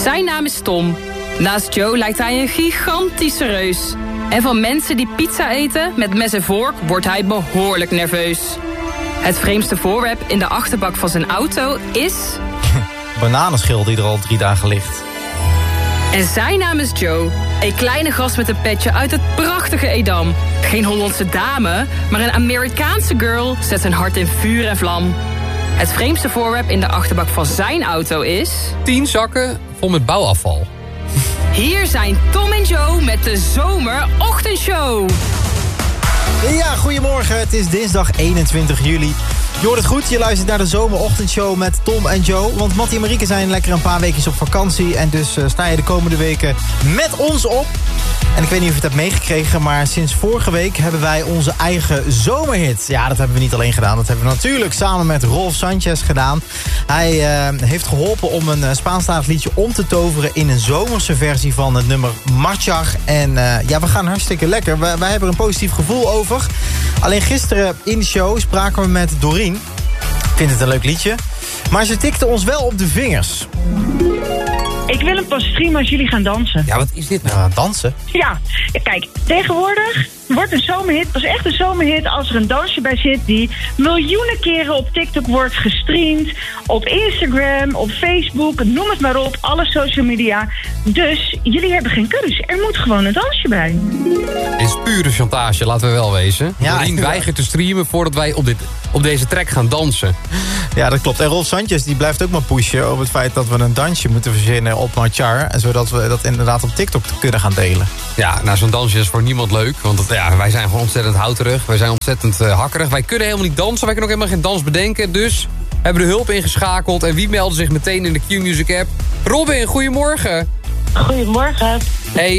Zijn naam is Tom. Naast Joe lijkt hij een gigantische reus. En van mensen die pizza eten met mes en vork wordt hij behoorlijk nerveus. Het vreemdste voorwerp in de achterbak van zijn auto is... bananenschil die er al 3 dagen ligt. En zijn naam is Joe. Een kleine gast met een petje uit het prachtige Edam. Geen Hollandse dame, maar een Amerikaanse girl zet zijn hart in vuur en vlam. Het vreemdste voorwerp in de achterbak van zijn auto is... 10 zakken vol met bouwafval. Hier zijn Tom en Joe met de Zomerochtendshow. Ja, goedemorgen. Het is dinsdag 21 juli. Je hoort het goed, je luistert naar de Zomerochtendshow met Tom en Joe. Want Mattie en Marieke zijn lekker een paar weekjes op vakantie. En dus sta je de komende weken met ons op. En ik weet niet of je het hebt meegekregen, maar sinds vorige week hebben wij onze eigen zomerhit. Ja, dat hebben we niet alleen gedaan. Dat hebben we natuurlijk samen met Rolf Sanchez gedaan. Hij heeft geholpen om een Spaanstalig liedje om te toveren in een zomerse versie van het nummer Marchar. En ja, we gaan hartstikke lekker. Wij hebben er een positief gevoel over. Alleen gisteren in de show spraken we met Doreen. Ik vind het een leuk liedje. Maar ze tikte ons wel op de vingers. Ik wil hem pas streamen als jullie gaan dansen. Ja, wat is dit nou? Dansen? Ja, kijk, tegenwoordig wordt een zomerhit pas echt een zomerhit als er een dansje bij zit die miljoenen keren op TikTok wordt gestreamd, op Instagram, op Facebook, noem het maar op, alle social media. Dus jullie hebben geen keus. Er moet gewoon een dansje bij. Dit is pure chantage, laten we wel wezen. Ja, Doreen weigert te streamen voordat wij op deze track gaan dansen. Ja, dat klopt. En Rolf Sanchez die blijft ook maar pushen over het feit dat we een dansje moeten verzinnen op Marchar. Zodat we dat inderdaad op TikTok kunnen gaan delen. Ja, nou zo'n dansje is voor niemand leuk. Want wij zijn gewoon ontzettend houterig. Wij zijn ontzettend hakkerig. Wij kunnen helemaal niet dansen. Wij kunnen ook helemaal geen dans bedenken. Dus we hebben de hulp ingeschakeld. En wie meldde zich meteen in de Q-Music app? Robin, goedemorgen. Goedemorgen. Hey,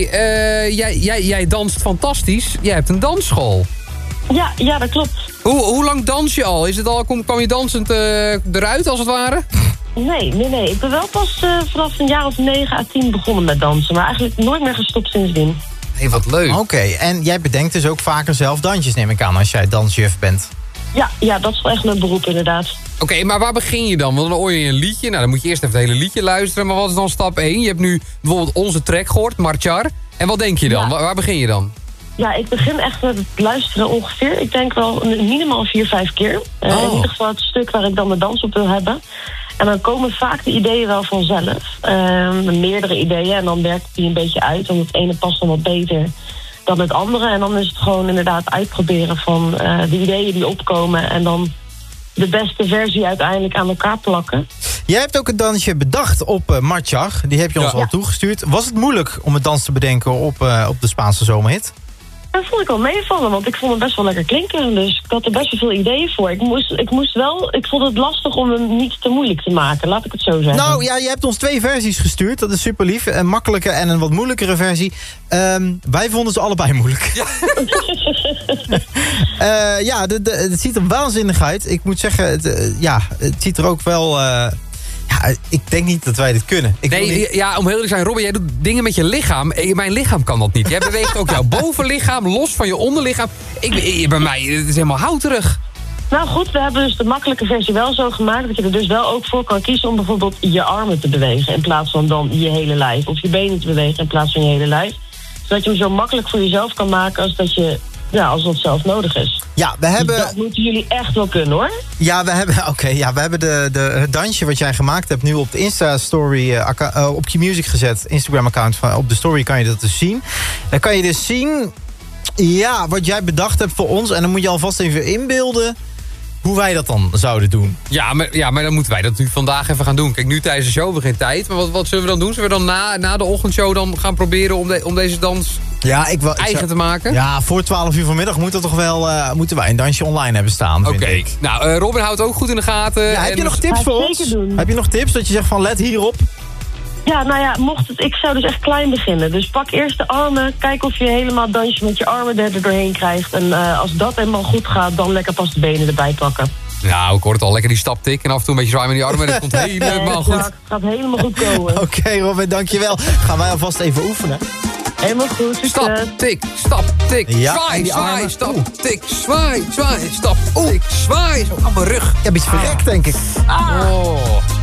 jij danst fantastisch. Jij hebt een dansschool. Ja, dat klopt. Hoe lang dans je al? Is het al kwam je dansend eruit, als het ware? Nee. Ik ben wel pas vanaf een jaar of 9 à 10 begonnen met dansen. Maar eigenlijk nooit meer gestopt sindsdien. Hey, wat leuk. Oké, en jij bedenkt dus ook vaker zelf dansjes, neem ik aan, als jij dansjuf bent. Ja, dat is wel echt mijn beroep inderdaad. Oké, maar waar begin je dan? Want dan hoor je een liedje. Nou, dan moet je eerst even het hele liedje luisteren. Maar wat is dan stap 1? Je hebt nu bijvoorbeeld onze track gehoord, Marchar. En wat denk je dan? Ja. Waar begin je dan? Ja, ik begin echt met het luisteren ongeveer. Ik denk wel minimaal 4-5 keer. In ieder geval het stuk waar ik dan de dans op wil hebben. En dan komen vaak de ideeën wel vanzelf. Meerdere ideeën. En dan werkt die een beetje uit. Want het ene past dan wat beter dan het andere. En dan is het gewoon inderdaad uitproberen van de ideeën die opkomen. En dan de beste versie uiteindelijk aan elkaar plakken. Jij hebt ook een dansje bedacht op Marchar. Die heb je ons al toegestuurd. Was het moeilijk om het dans te bedenken op de Spaanse zomerhit? Dat vond ik wel meevallen, want ik vond het best wel lekker klinken. Dus ik had er best wel veel ideeën voor. Ik vond het lastig om hem niet te moeilijk te maken, laat ik het zo zeggen. Nou ja, je hebt ons 2 versies gestuurd. Dat is super lief. Een makkelijke en een wat moeilijkere versie. Wij vonden ze allebei moeilijk. Ja, het ziet er waanzinnig uit. Ik moet zeggen, het ziet er ook wel... ik denk niet dat wij dit kunnen. Om heel eerlijk te zijn, Robin, jij doet dingen met je lichaam. Mijn lichaam kan dat niet. Jij beweegt ook jouw bovenlichaam los van je onderlichaam. Bij mij, het is helemaal houterig. Nou goed, we hebben dus de makkelijke versie wel zo gemaakt... dat je er dus wel ook voor kan kiezen om bijvoorbeeld je armen te bewegen... in plaats van dan je hele lijf. Of je benen te bewegen in plaats van je hele lijf. Zodat je hem zo makkelijk voor jezelf kan maken als dat zelf nodig is. Ja, we hebben... Dat moeten jullie echt wel kunnen, hoor. Ja, we hebben het dansje wat jij gemaakt hebt nu op de Insta-story op Q-Music gezet. Instagram-account op de story kan je dat dus zien. Dan kan je dus zien, wat jij bedacht hebt voor ons. En dan moet je alvast even inbeelden hoe wij dat dan zouden doen. Ja, maar dan moeten wij dat natuurlijk vandaag even gaan doen. Kijk, nu tijdens de show hebben we geen tijd. Maar wat zullen we dan doen? Zullen we dan na de ochtendshow dan gaan proberen om deze dans eigen te maken? Ja, voor 12 uur vanmiddag moeten wij een dansje online hebben staan. Oké. Nou, Robin houdt ook goed in de gaten. Ja, heb je nog tips voor ons? Heb je nog tips dat je zegt van let hierop? Ja, ik zou dus echt klein beginnen. Dus pak eerst de armen, kijk of je helemaal dansje met je armen er doorheen krijgt. En als dat helemaal goed gaat, dan lekker pas de benen erbij pakken. Nou, ik hoor het al, lekker die staptik en af en toe een beetje zwaaien met die armen. Dat komt helemaal goed. Het gaat helemaal goed komen. Oké, Robin, dankjewel. Gaan wij alvast even oefenen. Helemaal goed. Stap, tik, ja, zwaai, stap, tik, zwaai, stap, tik, zwaai. Zo aan mijn rug. Ja, een beetje verrekt, denk ik. Oh.